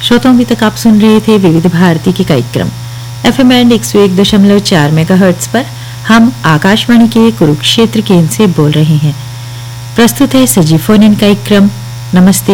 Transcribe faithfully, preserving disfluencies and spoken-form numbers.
श्रोताओं अभी तक आप सुन रहे थे विविध भारती के कार्यक्रम एफएम बैंड एक सौ एक दशमलव चार मेगाहर्ट्ज पर। हम आकाशवाणी के कुरुक्षेत्र केंद्र से बोल रहे हैं। प्रस्तुत है सजीव फोन इन कार्यक्रम नमस्ते